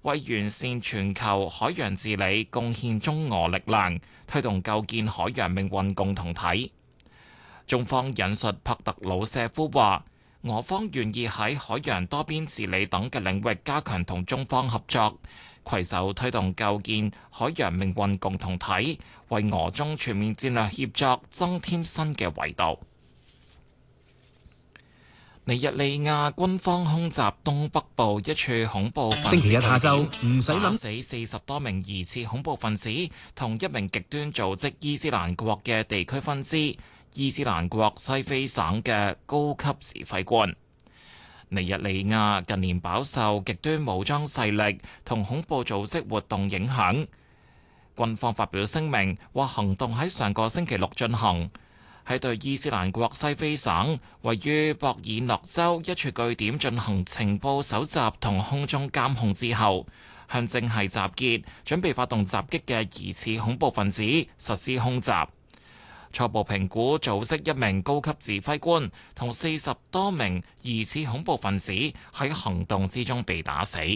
為完善全球海洋治理貢獻中俄力量，推動構建海洋命運共同體。中方引述帕特魯舍夫話，俄方願意喺海洋多邊治理等嘅領域加強同中方合作，攜手推動構建海洋命運共同體，為俄中全面戰略協作增添新嘅維度。尼日利亞軍方空襲東北部一處恐怖分子星期日下晝唔使諗， 打死40多名疑似恐怖分子同一名極端組織伊斯蘭國嘅地區分支伊斯蘭國西非省嘅高級指揮官。尼日利亞近年飽受極端武裝勢力同恐怖組織活動影響，軍方發表聲明話，行動喺上個星期六進行，喺對伊斯蘭國西非省位於博爾諾州一處據點進行情報搜集同空中監控之後，向正係集結準備發動襲擊嘅疑似恐怖分子實施空襲。初步評估，組織一名高級指揮官同40多名疑似恐怖分子喺行動之中被打死。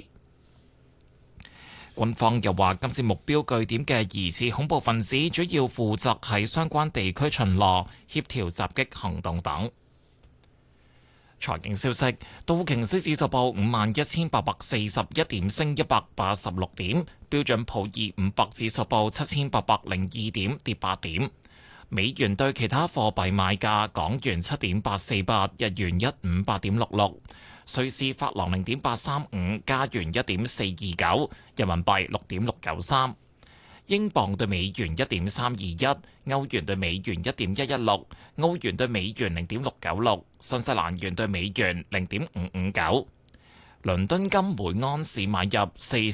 軍方又話，今次目標據點嘅疑似恐怖分子主要負責喺相關地區巡邏、協調襲擊行動等。財經消息，道瓊斯指數報51,841點，升186點；標準普爾500指數報7,802點，跌8點。美元對其他貨幣買價：港元7.848，日元158.66，瑞士法郎0.835，加元1.429，人民幣6.693，英鎊對美元1.321，歐元對美元1.116，澳元對美元0.696，新西蘭元對美元0.559。倫敦金每安士買入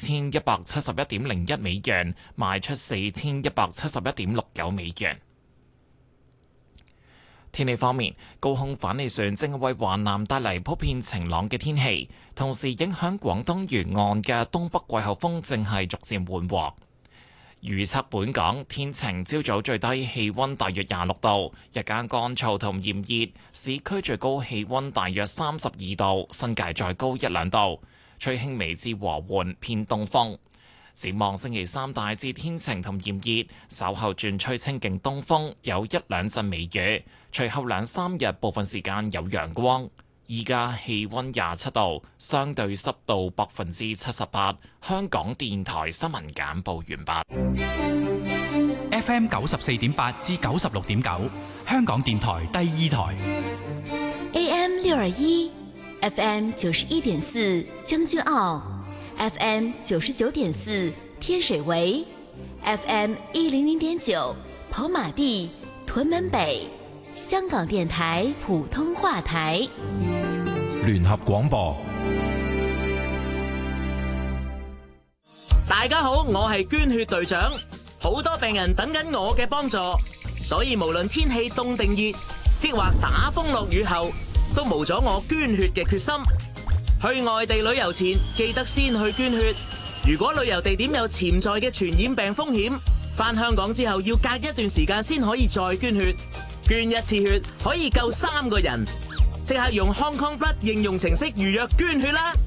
4171.01美元，賣出4171.69美元。天氣方面，高空反氣旋正為華南帶嚟普遍晴朗嘅天氣，同時影響廣東沿岸嘅東北季候風正係逐漸緩和。預測本港天晴，朝早最低氣溫大約26度，日間乾燥同炎熱，市區最高氣溫大約32度，新界再高1-2度，吹輕微至和緩偏東風。展望星期三大致天晴同炎熱，稍後轉吹清勁東風，有1-2陣微雨。隨後2-3日部分時間有陽光。依家氣溫27度，相對濕度78%。香港電台新聞簡報完畢。 FM 94.8至96.9，香港電台第2台。 AM 621 ，FM 91.4，將軍澳。FM 99.4，天水圍 ；FM 100.9，跑馬地、屯門北。香港電台普通話台。 聯合廣播。 大家好，我係捐血隊長，好多病人等緊我嘅幫助，所以無論天氣凍定熱，抑或打風落雨後，都無咗我捐血嘅決心。去外地旅遊前，記得先去捐血。如果旅遊地點有潛在嘅傳染病風險，返香港之後要隔一段時間先可以再捐血。捐一次血可以救3個人，即刻用 Hong Kong Blood 應用程式預約捐血啦！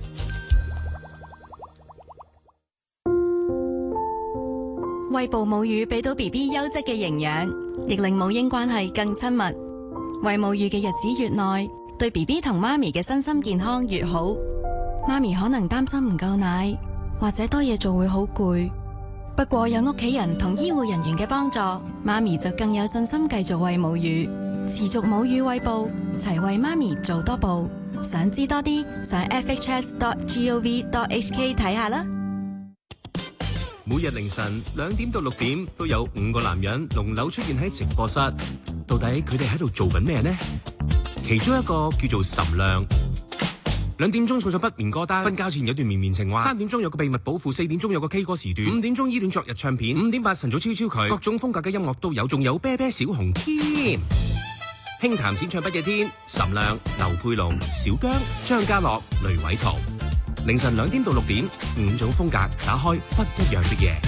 餵哺母乳俾到 BB 優質嘅營養，亦令母嬰關係更親密。餵母乳嘅日子越耐，對 BB 同媽咪嘅身心健康越好。媽咪可能擔心唔夠奶，或者多嘢做會好攰。不過有屋企人同醫護人員嘅幫助，媽咪就更有信心繼續餵母乳，持續母乳餵哺，齊為媽咪做多步。想知多啲，上 fhs.gov.hk 睇下啦。 每日凌晨2點到6點都有5個男人輪流出現喺直播室，到底佢哋喺度做緊咩呢？其中一個叫做岑亮。2點鐘送上不眠歌單，瞓覺前有段綿綿情話，3點鐘有個秘密保護，4點鐘有個 K 歌時段，5點鐘依戀昨日唱片，5點8晨早超超佢，各種風格嘅音樂都有，仲有啤啤小紅添。輕談淺唱不夜天，岑亮、劉佩龍、小姜、張家樂、雷偉圖，凌晨2點到6點，5種風格打開不一樣的夜。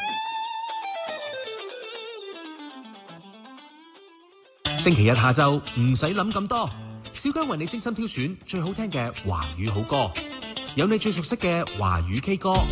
星期日下晝唔使諗咁多。小姜為你精心挑選最好聽嘅華語好歌，有你最熟悉嘅華語 K 歌，